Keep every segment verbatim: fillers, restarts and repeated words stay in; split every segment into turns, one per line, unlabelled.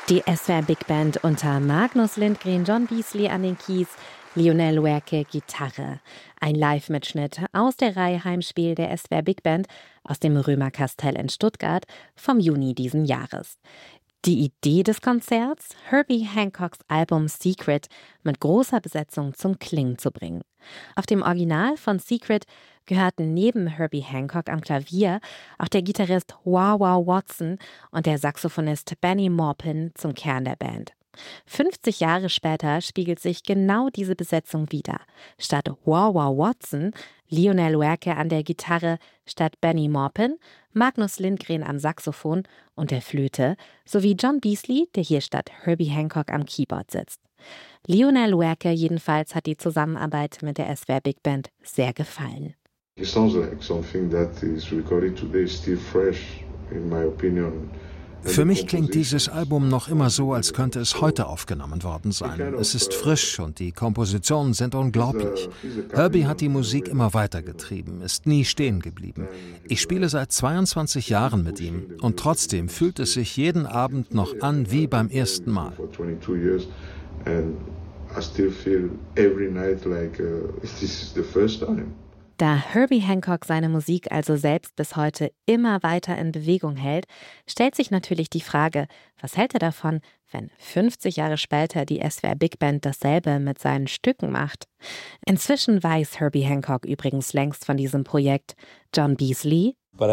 Die S W R Big Band unter Magnus Lindgren, John Beasley an den Keys, Lionel Loueke Gitarre. Ein Live-Mitschnitt aus der Reihe Heimspiel der S W R Big Band aus dem Römerkastell in Stuttgart vom Juni diesen Jahres. Die Idee des Konzerts, Herbie Hancocks Album Secret mit großer Besetzung zum Klingen zu bringen. Auf dem Original von Secret gehörten neben Herbie Hancock am Klavier auch der Gitarrist Wah Wah Watson und der Saxophonist Benny Maupin zum Kern der Band. fünfzig Jahre später spiegelt sich genau diese Besetzung wider. Statt Wah Wah Watson, Lionel Loueke an der Gitarre, statt Benny Maupin, Magnus Lindgren am Saxophon und der Flöte, sowie John Beasley, der hier statt Herbie Hancock am Keyboard sitzt. Lionel Loueke jedenfalls hat die Zusammenarbeit mit der S W R Big Band sehr gefallen.
It sounds like something that is recorded today, still fresh, in my opinion.
Für mich klingt dieses Album noch immer so, als könnte es heute aufgenommen worden sein. Es ist frisch und die Kompositionen sind unglaublich. Herbie hat die Musik immer weitergetrieben, ist nie stehen geblieben. Ich spiele seit zweiundzwanzig Jahren mit ihm und trotzdem fühlt es sich jeden Abend noch an wie beim ersten Mal.
Da Herbie Hancock seine Musik also selbst bis heute immer weiter in Bewegung hält, stellt sich natürlich die Frage, was hält er davon, wenn fünfzig Jahre später die S W R Big Band dasselbe mit seinen Stücken macht? Inzwischen weiß Herbie Hancock übrigens längst von diesem Projekt. John Beasley: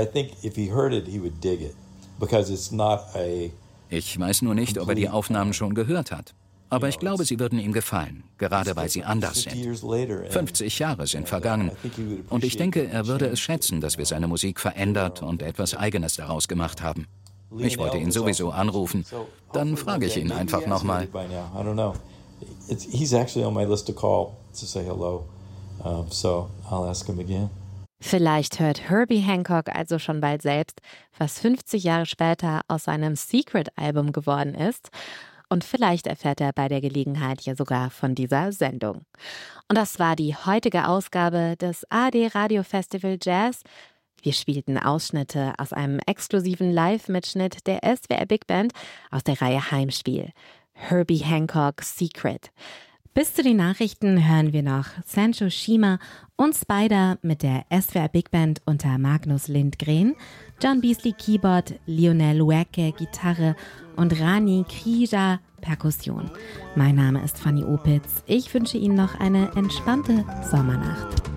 Ich weiß nur nicht, ob er die Aufnahmen schon gehört hat. Aber ich glaube, sie würden ihm gefallen, gerade weil sie anders sind. fünfzig Jahre sind vergangen und ich denke, er würde es schätzen, dass wir seine Musik verändert und etwas Eigenes daraus gemacht haben. Ich wollte ihn sowieso anrufen, dann frage ich ihn einfach nochmal.
Vielleicht hört Herbie Hancock also schon bald selbst, was fünfzig Jahre später aus seinem Secret-Album geworden ist. Und vielleicht erfährt er bei der Gelegenheit ja sogar von dieser Sendung. Und das war die heutige Ausgabe des A R D Radio Festival Jazz. Wir spielten Ausschnitte aus einem exklusiven Live-Mitschnitt der S W R Big Band aus der Reihe Heimspiel. Herbie Hancock Secret. Bis zu den Nachrichten hören wir noch Sancho Shima und Spider mit der S W R Big Band unter Magnus Lindgren, John Beasley Keyboard, Lionel Loueke Gitarre und Rani Krija Perkussion. Mein Name ist Fanny Opitz. Ich wünsche Ihnen noch eine entspannte Sommernacht.